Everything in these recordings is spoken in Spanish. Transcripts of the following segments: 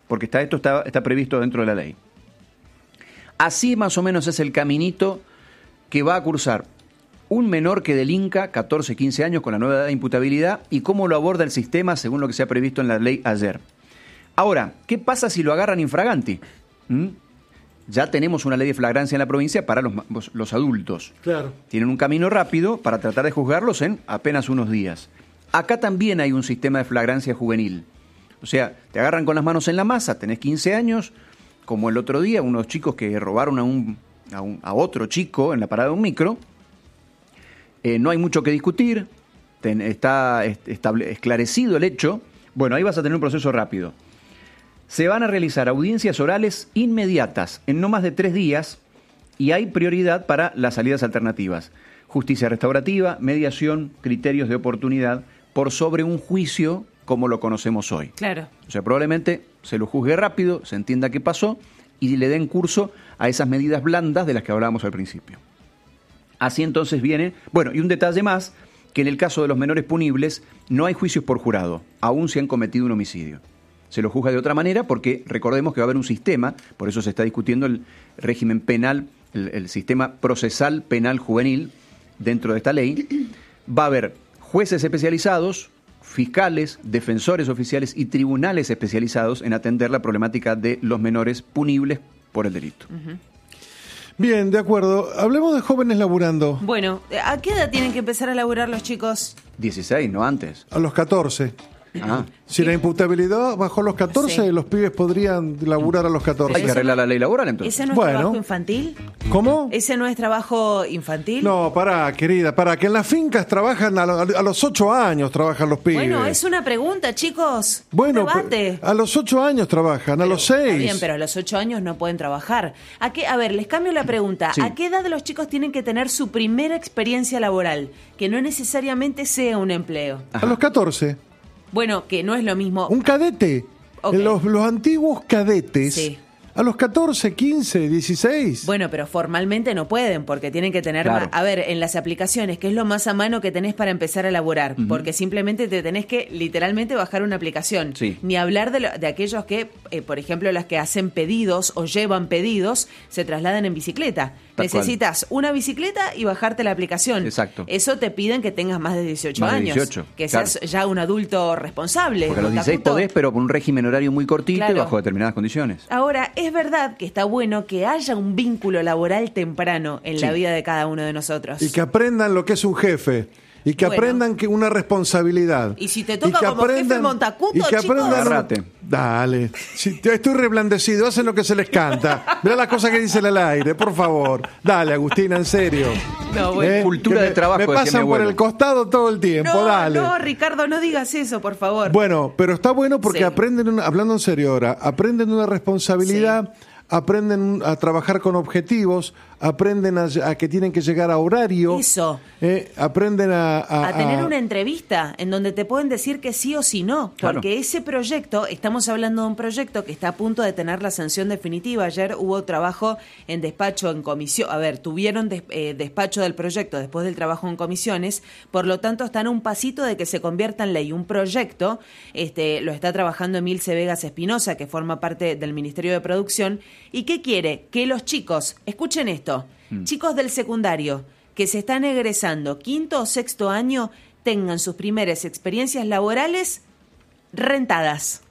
porque está previsto dentro de la ley. Así más o menos es el caminito que va a cursar un menor que delinca 14, 15 años con la nueva edad de imputabilidad y cómo lo aborda el sistema según lo que se ha previsto en la ley ayer. Ahora, ¿qué pasa si lo agarran infraganti? Ya tenemos una ley de flagrancia en la provincia para los adultos. Claro. Tienen un camino rápido para tratar de juzgarlos en apenas unos días. Acá también hay un sistema de flagrancia juvenil. O sea, te agarran con las manos en la masa, tenés 15 años, como el otro día, unos chicos que robaron a otro chico en la parada de un micro. No hay mucho que discutir, está esclarecido el hecho. Bueno, ahí vas a tener un proceso rápido. Se van a realizar audiencias orales inmediatas, en no más de 3 días, y hay prioridad para las salidas alternativas. Justicia restaurativa, mediación, criterios de oportunidad, por sobre un juicio como lo conocemos hoy. Claro. O sea, probablemente se lo juzgue rápido, se entienda qué pasó, y le den curso a esas medidas blandas de las que hablábamos al principio. Así entonces viene, bueno, y un detalle más, que en el caso de los menores punibles no hay juicios por jurado, aun si han cometido un homicidio. Se lo juzga de otra manera porque recordemos que va a haber un sistema, por eso se está discutiendo el régimen penal, el sistema procesal penal juvenil dentro de esta ley. Va a haber jueces especializados, fiscales, defensores oficiales y tribunales especializados en atender la problemática de los menores punibles por el delito. Uh-huh. Bien, de acuerdo. Hablemos de jóvenes laburando. Bueno, ¿a qué edad tienen que empezar a laburar los chicos? 16, no antes. A los 14. Ah. Si la imputabilidad bajó a los 14, Sí. los pibes podrían laburar a los 14. Hay que arreglar la ley laboral entonces. ¿Ese no es Bueno. trabajo infantil? ¿Cómo? ¿Ese no es trabajo infantil? No, pará, querida, pará, que en las fincas trabajan a los 8 años trabajan los pibes. Bueno, es una pregunta, chicos. Bueno, Debate. a los 8 años trabajan, a los 6. Está bien, pero a los 8 años no pueden trabajar. A ver, les cambio la pregunta. Sí. ¿A qué edad los chicos tienen que tener su primera experiencia laboral? Que no necesariamente sea un empleo. A los 14. Bueno, que no es lo mismo. Un cadete. Ok. Los antiguos cadetes. Sí. A los 14, 15, 16. Bueno, pero formalmente no pueden porque tienen que tener... Claro. A ver, en las aplicaciones, ¿qué es lo más a mano que tenés para empezar a laburar? Porque simplemente te tenés que literalmente bajar una aplicación. Sí. Ni hablar de aquellos que, por ejemplo, las que hacen pedidos o llevan pedidos, se trasladan en bicicleta. Tal Necesitas una bicicleta y bajarte la aplicación. Exacto. Eso te piden que tengas más de 18 Más de años. 18, Que claro. seas ya un adulto responsable. Porque a los 16 Takuto. podés, pero con un régimen horario muy cortito Claro. y bajo determinadas condiciones. Ahora, es verdad que está bueno que haya un vínculo laboral temprano en la Sí. vida de cada uno de nosotros. Y que aprendan lo que es un jefe. Y que Bueno. aprendan que una responsabilidad. Y si te toca como jefe Montacuto, y que chicos. aprendan- Agarrate. Dale. Si estoy reblandecido, hacen lo que se les canta. Mirá las cosas que dicen al aire, por favor. Dale, Agustina, en serio. No, bueno. Cultura Que de trabajo, Me decía mi pasan por abuelo. el costado todo el tiempo, No, dale. no, Ricardo, no digas eso, por favor. Bueno, pero está bueno porque Sí. aprenden, hablando en serio ahora, aprenden una responsabilidad, aprenden a trabajar con objetivos, aprenden a que tienen que llegar a horario. Eso. Aprenden A tener una entrevista en donde te pueden decir que sí o sí no, Claro. porque ese proyecto, estamos hablando de un proyecto que está a punto de tener la sanción definitiva. Ayer hubo trabajo en despacho, en comisión, tuvieron despacho del proyecto después del trabajo en comisiones, por lo tanto están a un pasito de que se convierta en ley. Un proyecto, lo está trabajando Emilce Vegas Espinosa, que forma parte del Ministerio de Producción, y ¿qué quiere? Que los chicos, escuchen esto, chicos del secundario, que se están egresando quinto o sexto año tengan sus primeras experiencias laborales rentadas.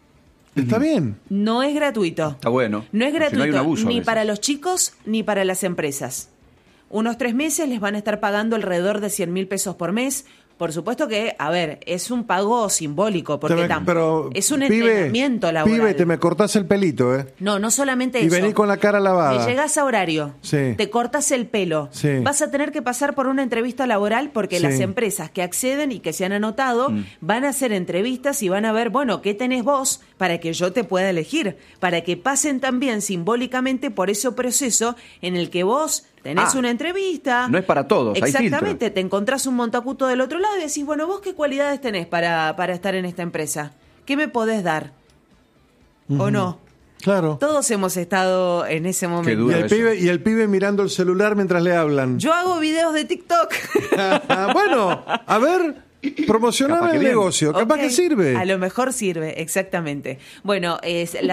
Está bien. No es gratuito. Está bueno. No es Si gratuito no hay un abuso a ni veces. para los chicos ni para las empresas. Unos 3 meses les van a estar pagando alrededor de 100.000 pesos por mes. Por supuesto que, a ver, es un pago simbólico porque Pero, es un pibe, entrenamiento laboral. Pibe, te me cortás el pelito, ¿eh? No solamente Y eso. vení con la cara lavada. Te llegas a horario, Sí. te cortas el pelo, Sí. vas a tener que pasar por una entrevista laboral porque Sí. las empresas que acceden y que se han anotado van a hacer entrevistas y van a ver, bueno, ¿qué tenés vos para que yo te pueda elegir? Para que pasen también simbólicamente por ese proceso en el que vos tenés una entrevista. No es para todos, hay Exactamente, filtro. te encontrás un montacuto del otro lado y decís, bueno, ¿vos qué cualidades tenés para estar en esta empresa? ¿Qué me podés dar? ¿O no? Claro. Todos hemos estado en ese momento. Qué duro. Y el pibe mirando el celular mientras le hablan. Yo hago videos de TikTok. Bueno, a ver, promocioname Capaz que el bien. negocio. Capaz Ok, que sirve. A lo mejor sirve, exactamente. Bueno,